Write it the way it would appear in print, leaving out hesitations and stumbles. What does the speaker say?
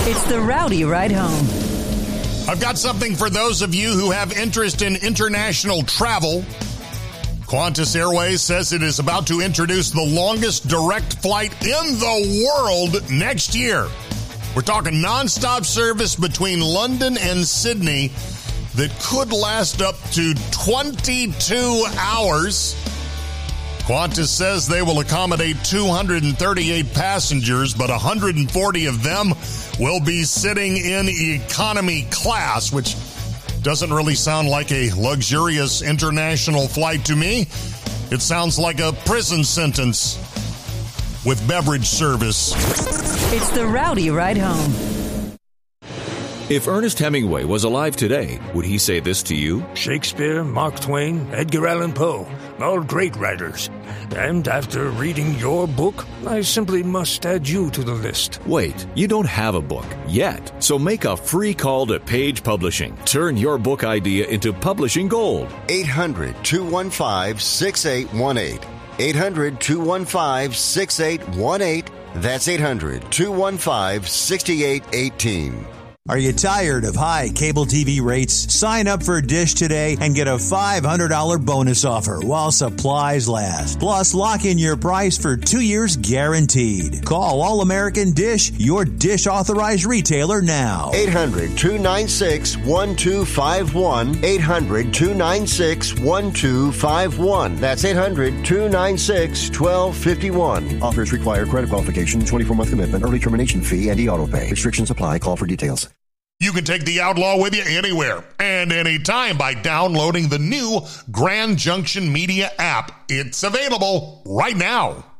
It's the Rowdy Ride Home. I've got something for those of you who have interest in international travel. Qantas Airways says it is about to introduce the longest direct flight in the world next year. We're talking nonstop service between London and Sydney that could last up to 22 hours. Qantas says they will accommodate 238 passengers, but 140 of them will be sitting in economy class, which doesn't really sound like a luxurious international flight to me. It sounds like a prison sentence with beverage service. It's the Rowdy Ride Home. If Ernest Hemingway was alive today, would he say this to you? Shakespeare, Mark Twain, Edgar Allan Poe, all great writers. And after reading your book, I simply must add you to the list. Wait, you don't have a book yet. So make a free call to Page Publishing. Turn your book idea into publishing gold. 800-215-6818. 800-215-6818. That's 800-215-6818. Are you tired of high cable TV rates? Sign up for Dish today and get a $500 bonus offer while supplies last. Plus, lock in your price for 2 years guaranteed. Call All American Dish, your Dish authorized retailer now. 800-296-1251. 800-296-1251. That's 800-296-1251. Offers require credit qualification, 24-month commitment, early termination fee, and e-auto pay. Restrictions apply. Call for details. You can take the Outlaw with you anywhere and anytime by downloading the new Grand Junction Media app. It's available right now.